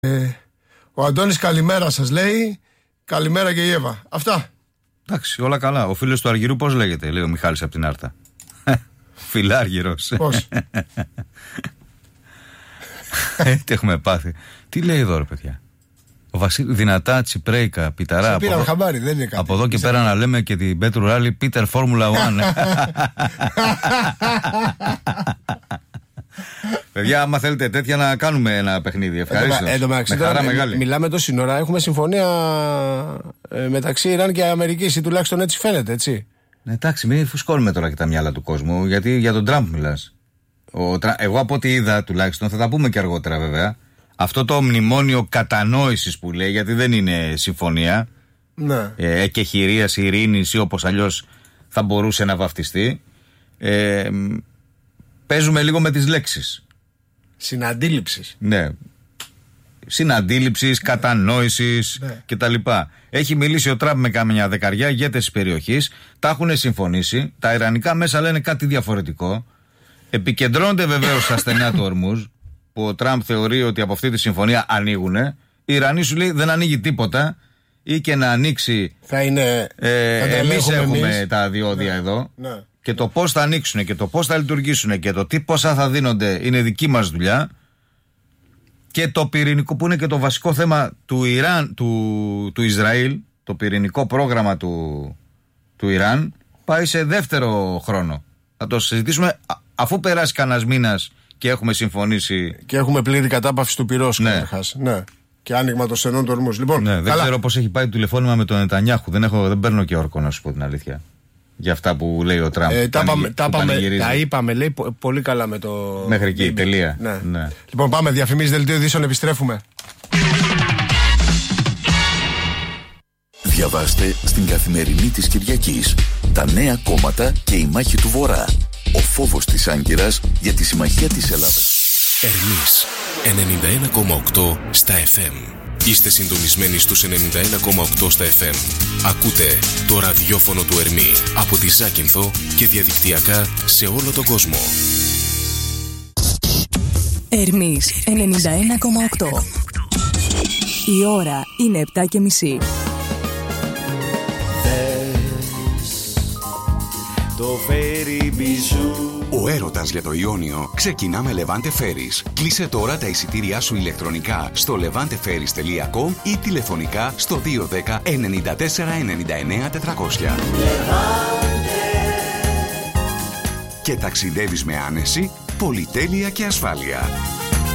Ο Αντώνης καλημέρα σας λέει. Καλημέρα και η Εύα. Αυτά. Εντάξει, όλα καλά. Ο φίλος του Αργυρού πώς λέγεται, λέει ο Μιχάλης από την Άρτα. Φιλάργυρος. Πώς? Τι έχουμε πάθει. Τι λέει εδώ, ρε παιδιά. Ο Βασίλη, δυνατά, τσιπρέικα, πιταρά. Πήραμε χαμπάρι, δεν είναι κάτι. Από εδώ και πέρα να λέμε και την Πέτρου Ράλι Πίτερ Φόρμουλα 1. Παιδιά, άμα θέλετε τέτοια να κάνουμε ένα παιχνίδι. Ευχαριστώ. Μιλάμε τόση ώρα. Έχουμε συμφωνία μεταξύ Ιράν και Αμερικής, ή τουλάχιστον έτσι φαίνεται, έτσι. Εντάξει, μην φουσκώνουμε τώρα και τα μυαλά του κόσμου, γιατί για τον Τραμπ μιλάς. Εγώ από ό,τι είδα, τουλάχιστον, θα τα πούμε και αργότερα βέβαια. Αυτό το μνημόνιο κατανόησης που λέει, γιατί δεν είναι συμφωνία. Ναι. Εκεχηρίας, ειρήνης ή όπως αλλιώς θα μπορούσε να βαφτιστεί. Παίζουμε λίγο με τις λέξεις. Συναντήληψης. Ναι. Συναντήληψης, κατανόησης κτλ. Έχει μιλήσει ο Τραμπ με καμιά δεκαριά ηγέτες της περιοχής. Τα έχουν συμφωνήσει. Τα ιρανικά μέσα λένε κάτι διαφορετικό. Επικεντρώνονται βεβαίως στα στενά του Ορμούζ, που ο Τραμπ θεωρεί ότι από αυτή τη συμφωνία ανοίγουνε. Η Ιρανή σου λέει δεν ανοίγει τίποτα, ή και να ανοίξει. Θα είναι. Εμείς έχουμε τα διόδια εδώ. Ναι. Και το πώς θα ανοίξουν και το πώς θα λειτουργήσουν και το τι ποσά θα δίνονται είναι δική μας δουλειά. Και το πυρηνικό, που είναι και το βασικό θέμα του Ιράν, του Ισραήλ, το πυρηνικό πρόγραμμα του Ιράν, πάει σε δεύτερο χρόνο. Θα το συζητήσουμε αφού περάσει κανένας μήνας και έχουμε συμφωνήσει. Και έχουμε πλήρη κατάπαυση του πυρός, καταρχάς. Ναι. Και άνοιγμα των στενών του Ορμούζ. Λοιπόν, ναι, δεν ξέρω πώς έχει πάει το τηλεφώνημα με τον Νετανιάχου. Δεν παίρνω και όρκο, να σου πω την αλήθεια. Για αυτά που λέει ο Τραμπ. Τα είπαμε, λέει πολύ καλά με το. Μέχρι εκεί, τελεία. Ναι. Λοιπόν, πάμε, διαφημίσεις, δελτίο ειδήσεων, επιστρέφουμε. Διαβάστε στην Καθημερινή της Κυριακής τα νέα κόμματα και η μάχη του Βορρά. Ο φόβος της Άγκυρας για τη συμμαχία της Ελλάδας. Ερμής 91,8 στα FM. Είστε συντονισμένοι στους 91,8 στα FM. Ακούτε το ραδιόφωνο του Ερμή από τη Ζάκυνθο και διαδικτυακά σε όλο τον κόσμο. Ερμής 91,8. Η ώρα είναι 7:30. Το φέρι μπιζού. Ο έρωτας για το Ιόνιο ξεκινά με Levante Ferries. Κλείσε τώρα τα εισιτήριά σου ηλεκτρονικά στο levanteferries.com ή τηλεφωνικά στο 210 94 99 400. Και ταξιδεύεις με άνεση, πολυτέλεια και ασφάλεια.